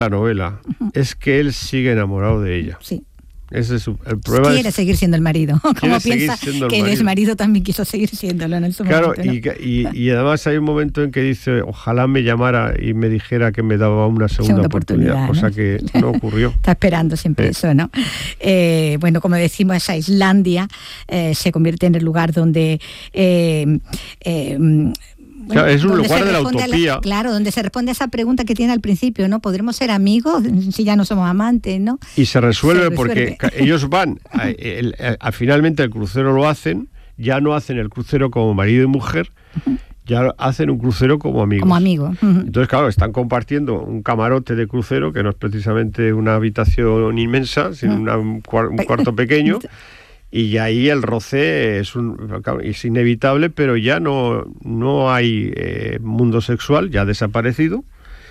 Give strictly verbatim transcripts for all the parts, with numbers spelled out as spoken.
la novela uh-huh. es que él sigue enamorado de ella. Sí. Ese es el problema. Quiere es, seguir siendo el marido. Como piensa que el ex marido también quiso seguir siéndolo en su claro, momento. Claro, ¿no? y, y, y además hay un momento en que dice, ojalá me llamara y me dijera que me daba una segunda, segunda oportunidad, oportunidad, cosa ¿no? que no ocurrió. Está esperando siempre sí. eso, ¿no? Eh, bueno, como decimos, esa Islandia eh, se convierte en el lugar donde... Eh, eh, Bueno, claro, es un lugar de la utopía. La, claro, donde se responde a esa pregunta que tiene al principio, ¿no? ¿Podremos ser amigos si ya no somos amantes, no? Y se resuelve, se resuelve. porque ellos van, a, el, a, a, finalmente el crucero lo hacen, ya no hacen el crucero como marido y mujer, uh-huh. ya hacen un crucero como amigos. Como amigos. Uh-huh. Entonces, claro, están compartiendo un camarote de crucero, que no es precisamente una habitación inmensa, sino uh-huh. una, un, cuar, un cuarto pequeño. Y ahí el roce es, un, es inevitable, pero ya no, no hay eh, mundo sexual, ya ha desaparecido.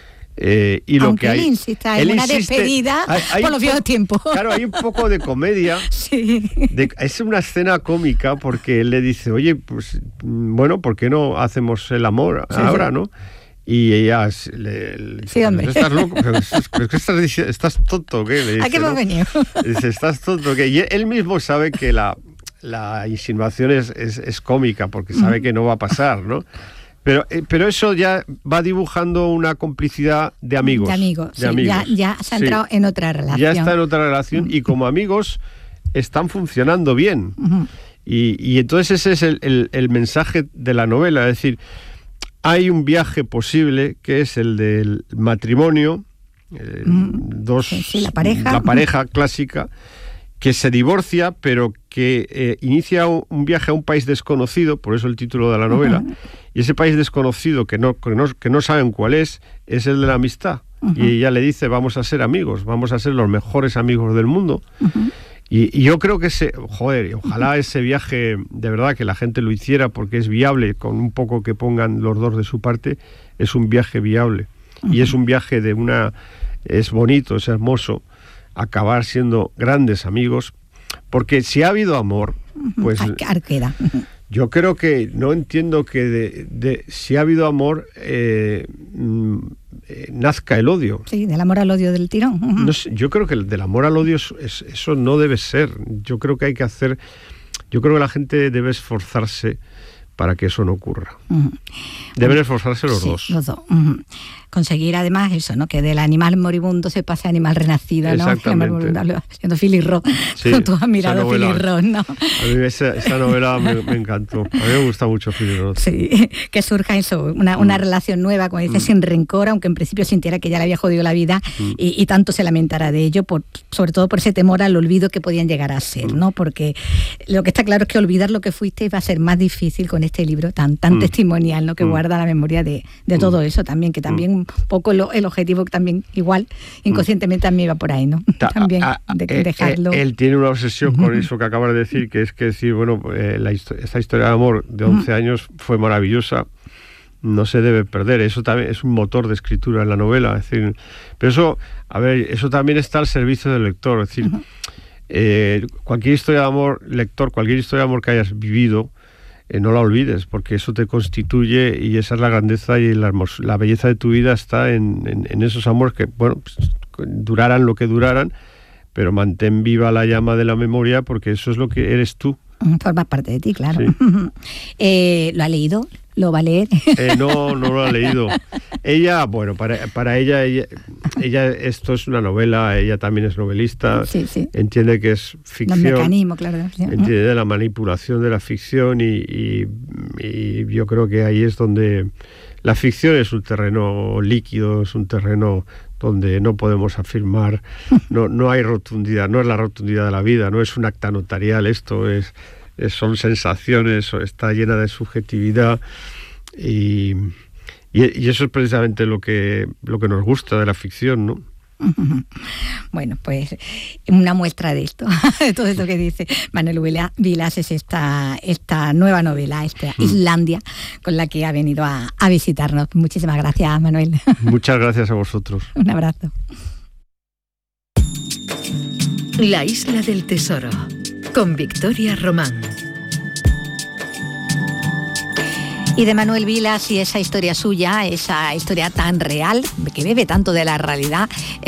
Eh, y Aunque lo que él hay, insista en él una insiste, despedida hay, hay por los viejos tiempos. Claro, hay un poco de comedia. Sí. De, es una escena cómica porque él le dice, oye, pues bueno, ¿por qué no hacemos el amor sí, ahora, sí. no? Y ella le, le sí, hombre. ¿Estás loco? ¿Pero qué estás diciendo? ¿Estás tonto o qué? Le dice, ¿A qué hemos ¿no? venido? Dice, ¿estás tonto o qué? Y él mismo sabe que la, la insinuación es, es, es cómica, porque sabe mm. que no va a pasar, ¿no? Pero, eh, pero eso ya va dibujando una complicidad de amigos. De amigos, de sí, amigos. Ya, ya se ha entrado sí. en otra relación. Ya está en otra relación mm. y como amigos están funcionando bien. Mm-hmm. Y, y entonces ese es el, el, el mensaje de la novela, es decir, hay un viaje posible que es el del matrimonio, eh, mm, dos, sí, sí, la pareja, la pareja clásica, que se divorcia, pero que eh, inicia un, un viaje a un país desconocido, por eso el título de la novela, uh-huh. y ese país desconocido que no, que no, que no saben cuál es, es el de la amistad. Uh-huh. Y ella le dice, vamos a ser amigos, vamos a ser los mejores amigos del mundo. Uh-huh. Y, y yo creo que ese, joder, ojalá ese viaje de verdad que la gente lo hiciera porque es viable, con un poco que pongan los dos de su parte, es un viaje viable. Uh-huh. Y es un viaje de una, es bonito, es hermoso, acabar siendo grandes amigos, porque si ha habido amor, pues... Arqueda. Yo creo que, no entiendo que de, de si ha habido amor, eh, eh, nazca el odio. Sí, del amor al odio del tirón. Uh-huh. No sé, yo creo que del amor al odio es, es, eso no debe ser. Yo creo que hay que hacer, yo creo que la gente debe esforzarse para que eso no ocurra. Uh-huh. Deben esforzarse los sí, dos. Los dos. Uh-huh. Conseguir además eso, ¿no? Que del animal moribundo se pase a animal renacido, ¿no? Exactamente. Siendo Philip Roth. Sí, tú has mirado a Philip Roth, ¿no? A mí esa, esa novela me, me encantó. A mí me gusta mucho Philip Roth. Sí, que surja eso, una, una mm. relación nueva, como dices, mm. sin rencor, aunque en principio sintiera que ya le había jodido la vida mm. y, y tanto se lamentara de ello, por, sobre todo por ese temor al olvido que podían llegar a ser, mm. ¿no? Porque lo que está claro es que olvidar lo que fuiste va a ser más difícil con este libro tan, tan mm. testimonial, ¿no? Que mm. guarda la memoria de, de mm. todo eso también, que también un poco lo, el objetivo que también igual inconscientemente también iba por ahí, ¿no? También a, a, de, eh, dejarlo. Eh, él tiene una obsesión con eso que acabas de decir, que es que decir, bueno, eh, la histo- esta historia de amor de once años fue maravillosa, no se debe perder. Eso también es un motor de escritura en la novela, es decir, pero eso, a ver, eso también está al servicio del lector, es decir, uh-huh. eh, cualquier historia de amor, lector, cualquier historia de amor que hayas vivido, Eh, no la olvides, porque eso te constituye y esa es la grandeza y la, hermos- la belleza de tu vida está en, en, en esos amores que, bueno, pues, duraran lo que duraran, pero mantén viva la llama de la memoria porque eso es lo que eres tú. Forma parte de ti, claro. Sí. eh, ¿Lo ha leído? ¿Lo va a leer? Eh, no, no lo ha leído. Ella, bueno, para, para ella, ella, ella, esto es una novela, ella también es novelista, sí, sí. entiende que es ficción. Los mecanismos, claro. Sí. Entiende la manipulación de la ficción y, y, y yo creo que ahí es donde la ficción es un terreno líquido, es un terreno donde no podemos afirmar, no, no hay rotundidad, no es la rotundidad de la vida, no es un acta notarial, esto es, es son sensaciones, está llena de subjetividad y, y, y eso es precisamente lo que, lo que nos gusta de la ficción, ¿no? Bueno, pues una muestra de esto, de todo esto que dice Manuel Vilas, es esta, esta nueva novela, esta mm. Islandia, con la que ha venido a, a visitarnos. Muchísimas gracias, Manuel. Muchas gracias a vosotros. Un abrazo. La isla del tesoro, con Victoria Román. Y de Manuel Vilas y esa historia suya, esa historia tan real, que bebe tanto de la realidad,